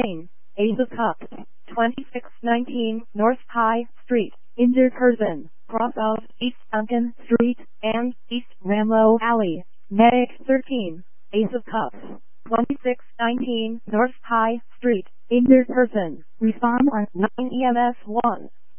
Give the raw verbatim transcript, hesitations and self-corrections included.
Spain. Ace of Cups. twenty-six nineteen North High Street. Injured person. Cross of East Duncan Street and East Ramlow Alley. Medic thirteen. Ace of Cups. twenty-six nineteen North High Street. Injured person. Respond on nine E M S one.